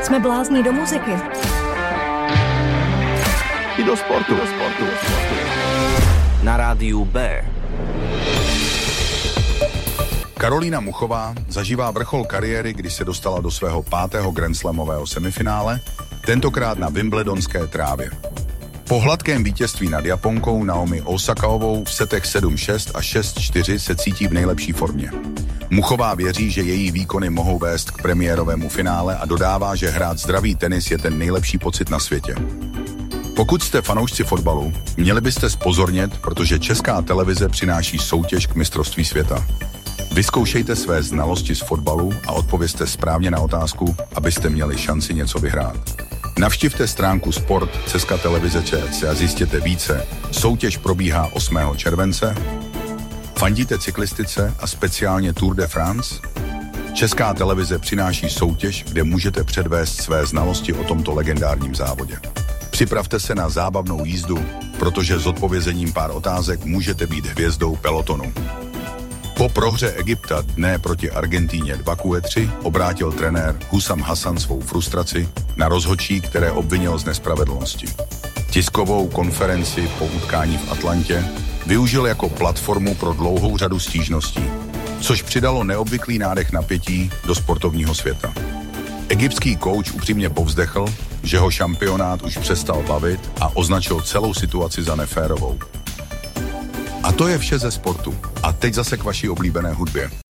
Jsme blázní do muziky. I do sportu. Na rádiu B. Karolína Muchová zažívá vrchol kariéry, když se dostala do svého 5. grandslamového semifinále, tentokrát na wimbledonské trávě. Po hladkém vítězství nad Japonkou Naomi Osakaovou v setech 7-6 a 6-4 se cítí v nejlepší formě. Muchová věří, že její výkony mohou vést k premiérovému finále a dodává, že hrát zdravý tenis je ten nejlepší pocit na světě. Pokud jste fanoušci fotbalu, měli byste zpozornět, protože Česká televize přináší soutěž k mistrovství světa. Vyzkoušejte své znalosti z fotbalu a odpovězte správně na otázku, abyste měli šanci něco vyhrát. Navštivte stránku sport.cz a zjistěte více. Soutěž probíhá 8. července. Fandíte cyklistice a speciálně Tour de France? Česká televize přináší soutěž, kde můžete předvést své znalosti o tomto legendárním závodě. Připravte se na zábavnou jízdu, protože s odpovězením pár otázek můžete být hvězdou pelotonu. Po prohře Egypta dne proti Argentíně 2-3 obrátil trenér Husam Hasan svou frustraci na rozhodčí, které obvinil z nespravedlnosti. Tiskovou konferenci po utkání v Atlantě využil jako platformu pro dlouhou řadu stížností, což přidalo neobvyklý nádech napětí do sportovního světa. Egyptský kouč upřímně povzdechl, že ho šampionát už přestal bavit a označil celou situaci za neférovou. A to je vše ze sportu. A teď zase k vaší oblíbené hudbě.